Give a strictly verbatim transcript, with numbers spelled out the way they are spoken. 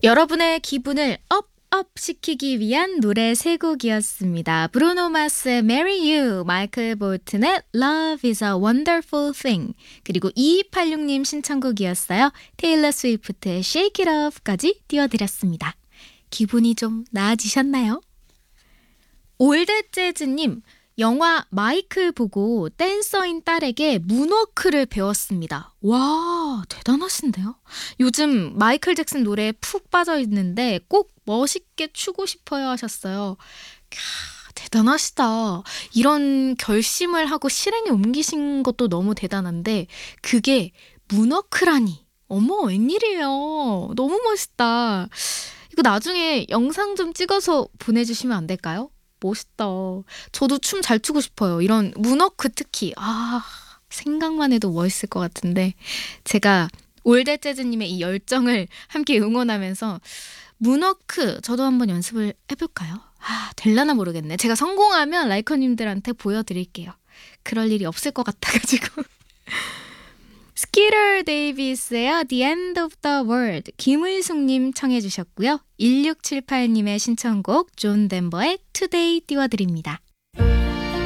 여러분의 기분을 업, 업 시키기 위한 노래 세 곡이었습니다. 브루노 마스의 Marry You, 마이클 볼튼의 Love is a Wonderful Thing, 그리고 이이팔육 님 신청곡이었어요. 테일러 스위프트의 Shake It Off까지 띄워드렸습니다. 기분이 좀 나아지셨나요? 올드 재즈님, 영화 마이클 보고 댄서인 딸에게 문워크를 배웠습니다. 와, 대단하신데요? 요즘 마이클 잭슨 노래에 푹 빠져 있는데 꼭 멋있게 추고 싶어요 하셨어요. 캬, 대단하시다. 이런 결심을 하고 실행에 옮기신 것도 너무 대단한데 그게 문워크라니. 어머, 웬일이에요. 너무 멋있다. 이거 나중에 영상 좀 찍어서 보내주시면 안 될까요? 멋있다. 저도 춤 잘 추고 싶어요. 이런 문워크 특히. 아, 생각만 해도 멋있을 것 같은데 제가 올드 재즈님의 이 열정을 함께 응원하면서 문워크 저도 한번 연습을 해볼까요? 아, 될라나 모르겠네. 제가 성공하면 라이커님들한테 보여드릴게요. 그럴 일이 없을 것 같아가지고. 스키터 데이비스의 The End of the World, 김을숙님 청해 주셨고요. 일육칠팔 님의 신청곡 존 덴버의 Today 띄워드립니다.